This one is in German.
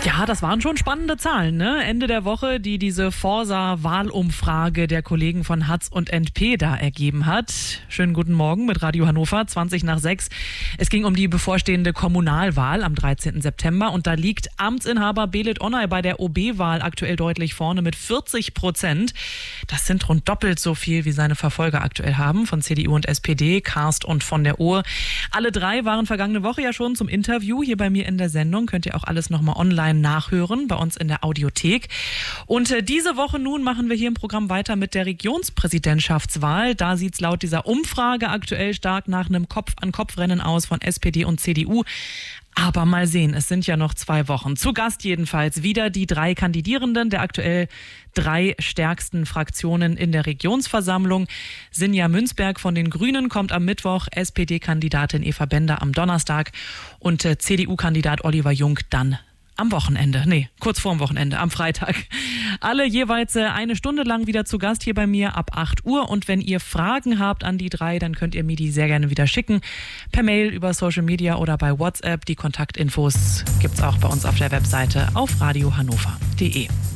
Ja, das waren schon spannende Zahlen, ne? Ende der Woche, die diese Forsa-Wahlumfrage der Kollegen von Hatz und NP da ergeben hat. Schönen guten Morgen mit Radio Hannover, 20:20. Es ging um die bevorstehende Kommunalwahl am 13. September und da liegt Amtsinhaber Belit Onay bei der OB-Wahl aktuell deutlich vorne mit 40%. Das sind rund doppelt so viel, wie seine Verfolger aktuell haben, von CDU und SPD, Karst und von der Ohe. Alle drei waren vergangene Woche ja schon zum Interview hier bei mir in der Sendung. Könnt ihr auch alles nochmal online nachhören, bei uns in der Audiothek. Und diese Woche nun machen wir hier im Programm weiter mit der Regionspräsidentschaftswahl. Da sieht es laut dieser Umfrage aktuell stark nach einem Kopf-an-Kopf-Rennen aus von SPD und CDU. Aber mal sehen, es sind ja noch 2 Wochen. Zu Gast jedenfalls wieder die 3 Kandidierenden der aktuell 3 stärksten Fraktionen in der Regionsversammlung. Sinja Münzberg von den Grünen kommt am Mittwoch, SPD-Kandidatin Eva Bender am Donnerstag und CDU-Kandidat Oliver Jung dann am Wochenende, kurz vorm Wochenende, am Freitag. Alle jeweils 1 Stunde lang wieder zu Gast hier bei mir ab 8 Uhr. Und wenn ihr Fragen habt an die 3, dann könnt ihr mir die sehr gerne wieder schicken. Per Mail, über Social Media oder bei WhatsApp. Die Kontaktinfos gibt's auch bei uns auf der Webseite auf radiohannover.de.